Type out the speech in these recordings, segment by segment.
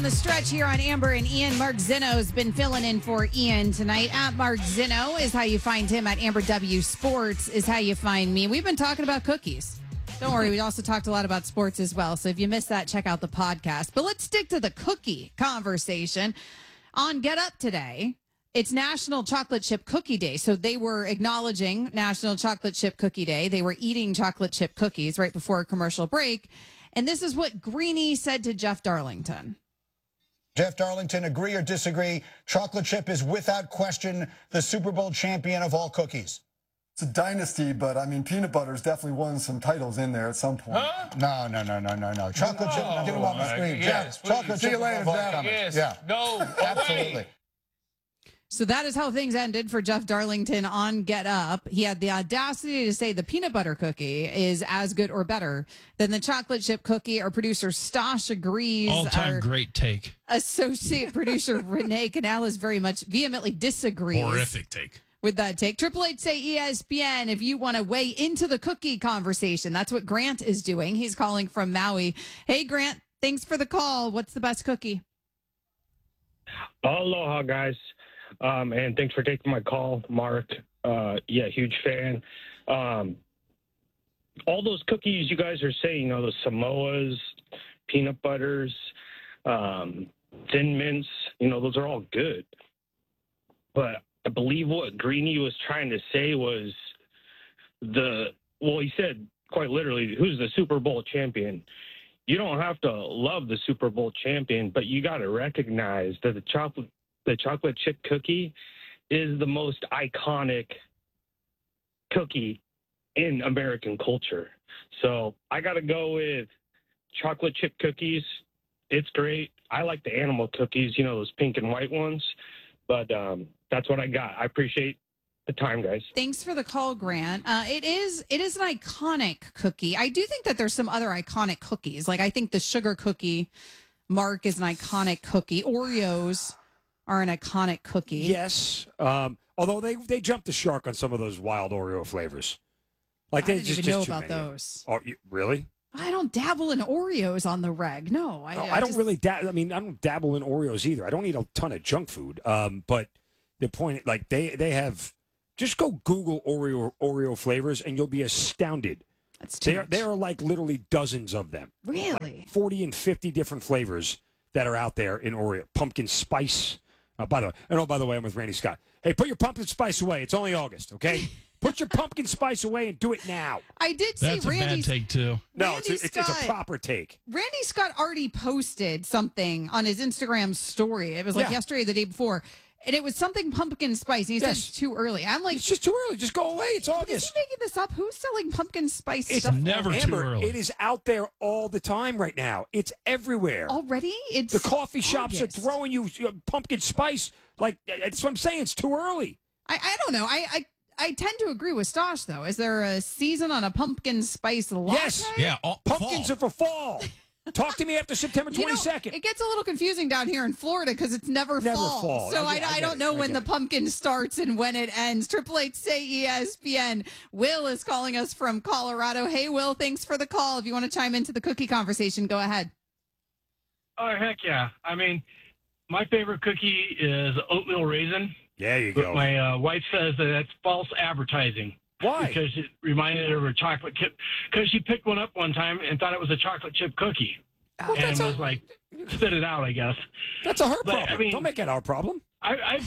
the stretch here on Amber and Ian. Mark Zinno's been filling in for Ian tonight. At Mark Zinno is how you find him. At Amber W Sports is how you find me. We've been talking about cookies. Don't worry, we also talked a lot about sports as well. So if you missed that, check out the podcast. But let's stick to the cookie conversation. On Get Up today, it's National Chocolate Chip Cookie Day. So they were acknowledging National Chocolate Chip Cookie Day. They were eating chocolate chip cookies right before a commercial break. And this is what Greeny said to Jeff Darlington. Jeff Darlington, agree or disagree? Chocolate chip is without question the Super Bowl champion of all cookies. It's a dynasty, but I mean, peanut butter's definitely won some titles in there at some point. Huh? No. Chocolate chip, get him on the screen. Yes, Jeff, chocolate chip above all comers. Yes, yeah. go. Absolutely. So that is how things ended for Jeff Darlington on Get Up. He had the audacity to say the peanut butter cookie is as good or better than the chocolate chip cookie. Our producer Stosh agrees. All-time great take. Associate producer Renee Canales very much vehemently disagrees. Horrific take. With that take. Triple H say ESPN if you want to weigh into the cookie conversation. That's what Grant is doing. He's calling from Maui. Hey, Grant, thanks for the call. What's the best cookie? Aloha, guys. And thanks for taking my call, Mark. Huge fan. All those cookies you guys are saying, the Samoas, peanut butters, Thin Mints, those are all good. But I believe what Greeny was trying to say was he said quite literally, who's the Super Bowl champion? You don't have to love the Super Bowl champion, but you got to recognize that the chocolate chip cookie is the most iconic cookie in American culture. So I got to go with chocolate chip cookies. It's great. I like the animal cookies, those pink and white ones. But that's what I got. I appreciate the time, guys. Thanks for the call, Grant. It is an iconic cookie. I do think that there's some other iconic cookies. Like I think the sugar cookie, Mark, is an iconic cookie. Oreos are an iconic cookie. Yes. Although they jumped the shark on some of those wild Oreo flavors. Like I they didn't just even know too about many. those. Oh, really? I don't dabble in Oreos on the reg. No, I don't really dabble. I mean, I don't dabble in Oreos either. I don't eat a ton of junk food. But the point, like they have, just go Google Oreo flavors and you'll be astounded. That's too much. There are like literally dozens of them. Really? Like 40 and 50 different flavors that are out there in Oreo. Pumpkin spice. By the way, I'm with Randy Scott. Hey, put your pumpkin spice away. It's only August, okay? Put your pumpkin spice away and do it now. I did see That's a bad take, too. No, it's a proper take. Randy Scott already posted something on his Instagram story. It was like yesterday or the day before. And it was something pumpkin spice. He said it's too early. I'm like, it's just too early. Just go away. It's August. Is he making this up? Who's selling pumpkin spice It's stuff? never too Amber, early. It is out there all the time right now. It's everywhere. Already? It's the coffee shops August. are throwing you pumpkin spice. Like, that's what I'm saying. It's too early. I don't know. I tend to agree with Stosh, though. Is there a season on a pumpkin spice latte? Yes. Yeah. Pumpkins are for fall. Talk to me after September 22nd. It gets a little confusing down here in Florida because it's never fall. So I don't know when the pumpkin starts and when it ends. Triple H say ESPN. Will is calling us from Colorado. Hey, Will, thanks for the call. If you want to chime into the cookie conversation, go ahead. Oh, heck yeah. I mean, my favorite cookie is oatmeal raisin. There you But go. my wife says that that's false advertising. Why? Because it reminded her of a chocolate chip. Because she picked one up one time and thought it was a chocolate chip cookie. Well, And was like, spit it out, I guess. That's a her But, problem. I mean- Don't make it our problem. I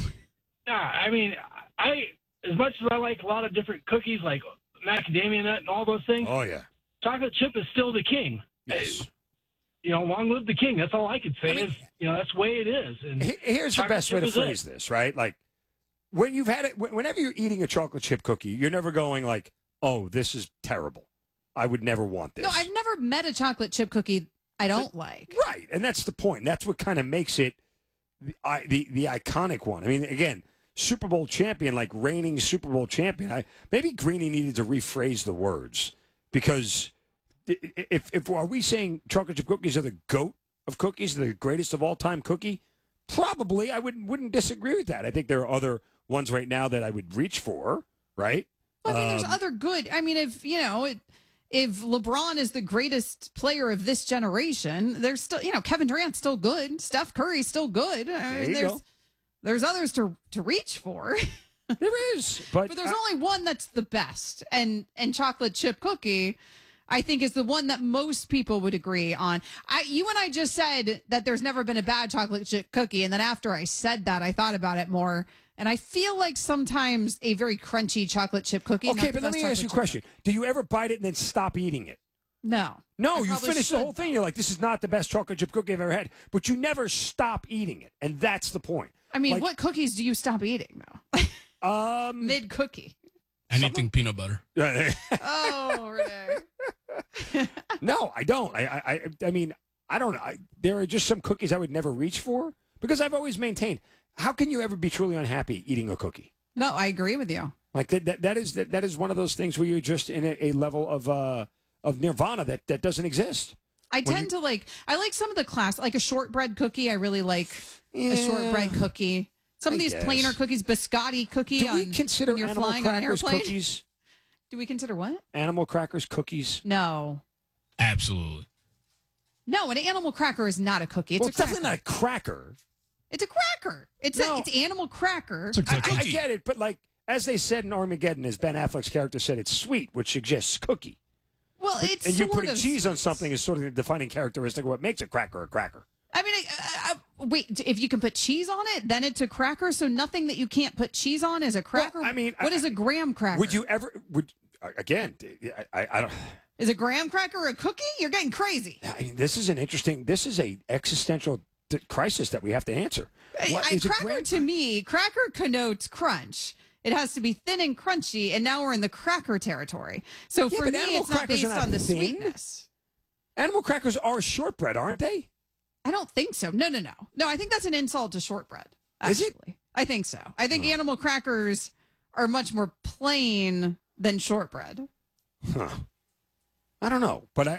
as much as I like a lot of different cookies, like macadamia nut and all those things, Oh, yeah. chocolate chip is still the king. Yes. Long live the king. That's all I could say is, that's the way it is. And Here's the chocolate best way chip to is it. phrase this, right? Like, when you've had it, whenever you're eating a chocolate chip cookie, you're never going like, oh, this is terrible. I would never want this. No, I've never met a chocolate chip cookie I don't like. Right, and that's the point. That's what kind of makes it the iconic one. I mean, again, Super Bowl champion, like reigning Super Bowl champion. Maybe Greeny needed to rephrase the words because if are we saying chocolate chip cookies are the GOAT of cookies, the greatest of all time cookie? Probably, I wouldn't disagree with that. I think there are other ones right now that I would reach for. Right. Well, I mean, there's other good. I mean, if if LeBron is the greatest player of this generation, there's still, Kevin Durant's still good. Steph Curry's still good. I mean, there's others to reach for. There is, but there's only one that's the best. And chocolate chip cookie, I think, is the one that most people would agree on. You and I just said that there's never been a bad chocolate chip cookie. And then after I said that, I thought about it more. And I feel like sometimes a very crunchy chocolate chip cookie. Okay, but let me ask you a question. Do you ever bite it and then stop eating it? No. No, you finish the whole thing. You're like, this is not the best chocolate chip cookie I've ever had. But you never stop eating it. And that's the point. I mean, what cookies do you stop eating, though? Mid cookie. Anything peanut butter. Oh, Renee. No, I don't. I mean, I don't know. There are just some cookies I would never reach for because I've always maintained. How can you ever be truly unhappy eating a cookie? No, I agree with you. Like that is one of those things where you're just in a level of nirvana that doesn't exist. I tend to like some of the class, like a shortbread cookie. I really like a shortbread cookie. Some of these plainer cookies, biscotti cookie. Do we consider when you're animal flying on an crackers airplane? cookies? Do we consider what? Animal crackers cookies? No. Absolutely. No, an animal cracker is not a cookie. It's definitely not a cracker. It's a cracker. It's animal cracker. It's a cookie. I get it, but like as they said in Armageddon, as Ben Affleck's character said, it's sweet, which suggests cookie. Well, it's and you sort putting of cheese on something is sort of the defining characteristic of what makes a cracker a cracker. I mean, wait, if you can put cheese on it, then it's a cracker. So nothing that you can't put cheese on is a cracker. Well, I mean, what is a graham cracker? Would you ever? Again, I don't. Is a graham cracker a cookie? You're getting crazy. I mean, this is a existential crisis that we have to answer. Cracker to me, cracker connotes crunch. It has to be thin and crunchy, and now we're in the cracker territory. So for me, it's not based on the sweetness. Animal crackers are shortbread, aren't they? I don't think so. No. I think that's an insult to shortbread. Actually. Is it? I think so. I think animal crackers are much more plain than shortbread. Huh. I don't know, but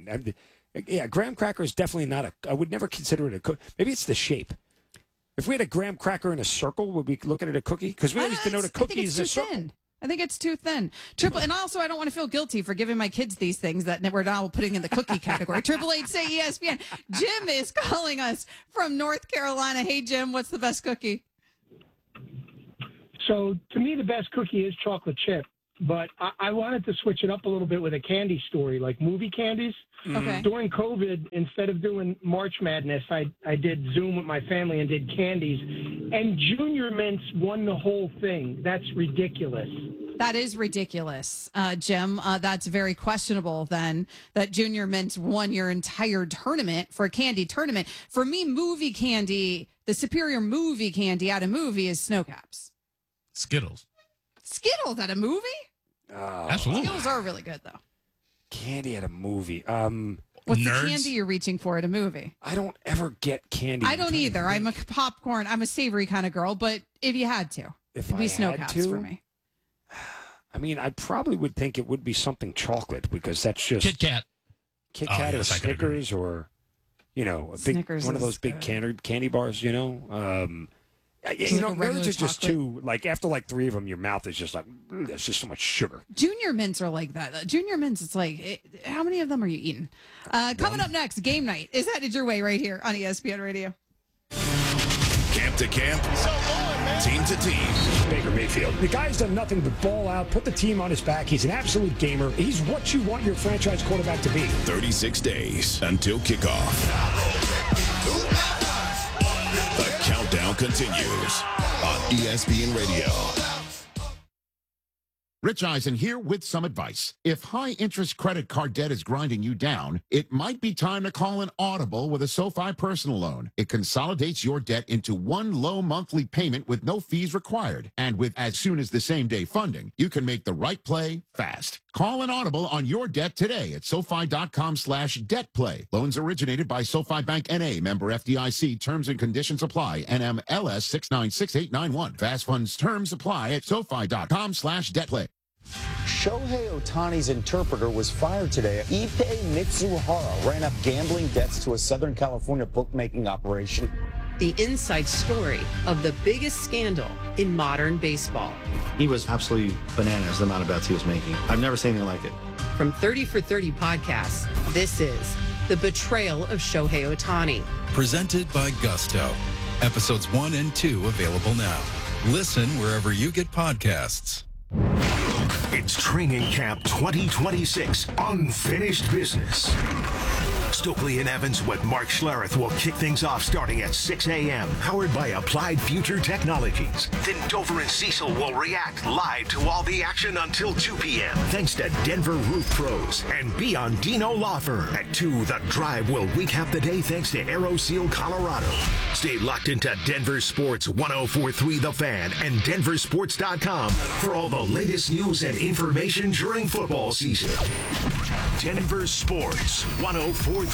graham cracker is definitely not I would never consider it a cookie. Maybe it's the shape. If we had a graham cracker in a circle, would we look at it a cookie? Because we always denote a cookie as a circle. Thin. I think it's too thin. And also, I don't want to feel guilty for giving my kids these things that we're now putting in the cookie category. 888 say ESPN. Jim is calling us from North Carolina. Hey, Jim, what's the best cookie? So to me, the best cookie is chocolate chip. But I wanted to switch it up a little bit with a candy story, like movie candies. Okay. During COVID, instead of doing March Madness, I did Zoom with my family and did candies. And Junior Mints won the whole thing. That's ridiculous. That is ridiculous, Jim. That's very questionable then that Junior Mints won your entire tournament for a candy tournament. For me, movie candy, the superior movie candy out of movie is Snow Caps. Skittles. Skittles at a movie? Absolutely. Skittles are really good, though. Candy at a movie. What's the candy you're reaching for at a movie? I don't ever get candy. I don't either. I'm a popcorn. I'm a savory kind of girl, but if you had to, it'd be Snow Caps for me. I mean, I probably would think it would be something chocolate because that's just Kit Kat. Kit Kat or Snickers or, a big one of those big candy bars, nerds are just too, after 3 of them, your mouth is just there's just so much sugar. Junior Mints are like that. Junior Mints, it's how many of them are you eating? Coming up next, game night is headed your way right here on ESPN Radio. Camp to camp, team to team. Baker Mayfield. The guy's done nothing but ball out, put the team on his back. He's an absolute gamer. He's what you want your franchise quarterback to be. 36 days until kickoff. The countdown continues on ESPN Radio. Rich Eisen here with some advice. If high-interest credit card debt is grinding you down, it might be time to call an audible with a SoFi personal loan. It consolidates your debt into one low monthly payment with no fees required. And with as soon as the same-day funding, you can make the right play fast. Call an audible on your debt today at SoFi.com/debtplay. Loans originated by SoFi Bank N.A. Member FDIC. Terms and conditions apply. NMLS 696891. Fast funds terms apply at SoFi.com/debtplay. Shohei Ohtani's interpreter was fired today. Ippei Mitsuhara ran up gambling debts to a Southern California bookmaking operation. The inside story of the biggest scandal in modern baseball. He was absolutely bananas, the amount of bets he was making. I've never seen anything like it. From 30 for 30 podcasts, this is The Betrayal of Shohei Ohtani. Presented by Gusto. Episodes 1 and 2 available now. Listen wherever you get podcasts. It's Training Camp 2026, Unfinished Business. Stokely and Evans with Mark Schlereth will kick things off starting at 6 a.m., powered by Applied Future Technologies. Then Dover and Cecil will react live to all the action until 2 p.m. thanks to Denver Roof Pros and Biondino Law Firm. At 2, The Drive will recap the day thanks to AeroSeal Colorado. Stay locked into Denver Sports 104.3 The Fan and denversports.com for all the latest news and information during football season. Denver Sports 104.3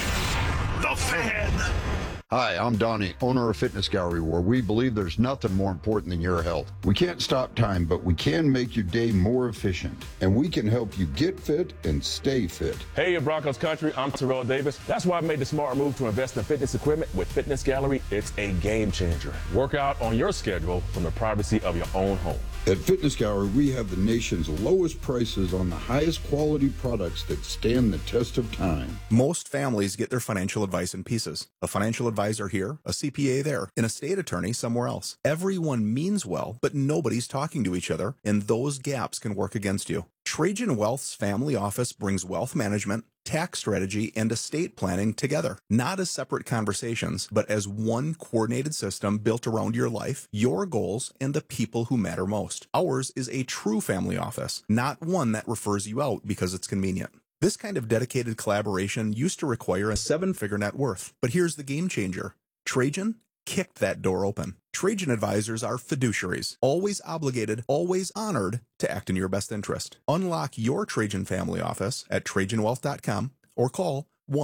The Fan. Hi, I'm Donnie, owner of Fitness Gallery, where we believe there's nothing more important than your health. We can't stop time, but we can make your day more efficient, and we can help you get fit and stay fit. Hey, Broncos country, I'm Terrell Davis. That's why I made the smart move to invest in fitness equipment with Fitness Gallery. It's a game changer. Work out on your schedule from the privacy of your own home. At Fitness Gallery, we have the nation's lowest prices on the highest quality products that stand the test of time. Most families get their financial advice in pieces. A financial advisor here, a CPA there, an estate attorney somewhere else. Everyone means well, but nobody's talking to each other, and those gaps can work against you. Trajan Wealth's family office brings wealth management, tax strategy, and estate planning together, not as separate conversations, but as one coordinated system built around your life, your goals, and the people who matter most. Ours is a true family office, not one that refers you out because it's convenient. This kind of dedicated collaboration used to require a 7-figure net worth, but here's the game changer. Trajan kicked that door open. Trajan advisors are fiduciaries, always obligated, always honored to act in your best interest. Unlock your Trajan family office at TrajanWealth.com or call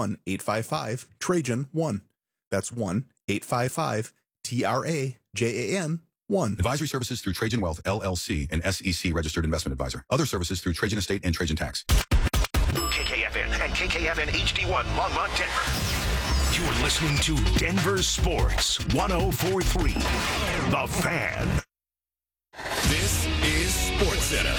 1-855-TRAJAN-1. That's 1-855-TRAJAN-1. Advisory services through Trajan Wealth, LLC, an SEC registered investment advisor. Other services through Trajan Estate and Trajan Tax. KKFN and KKFN HD1 Longmont, Denver. You're listening to Denver Sports 104.3 The Fan. This is SportsCenter.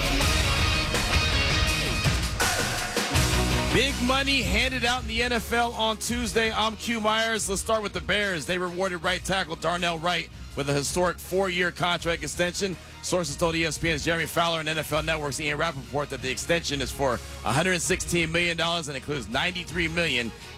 Big money handed out in the NFL on Tuesday. I'm Q Myers. Let's start with the Bears. They rewarded right tackle Darnell Wright with a historic 4-year contract extension. Sources told ESPN's Jeremy Fowler and NFL Network's Ian Rappaport that the extension is for $116 million and includes $93 million